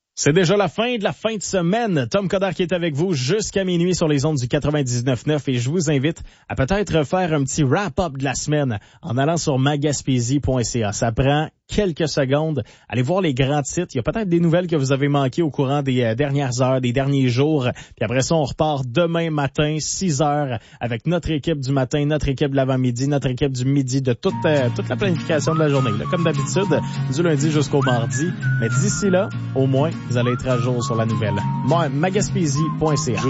C'est déjà la fin de semaine. Tom Coderre qui est avec vous jusqu'à minuit sur les ondes du 99.9 et je vous invite à peut-être faire un petit wrap-up de la semaine en allant sur magaspésie.ca. Ça prend quelques secondes. Allez voir les grands titres. Il y a peut-être des nouvelles que vous avez manquées au courant des dernières heures, des derniers jours. Puis après ça, on repart demain matin, 6 heures, avec notre équipe du matin, notre équipe de l'avant-midi, notre équipe du midi, de toute la planification de la journée. Là, comme d'habitude, du lundi jusqu'au mardi. Mais d'ici là, au moins, vous allez être à jour sur la nouvelle. Magaspésie.ca.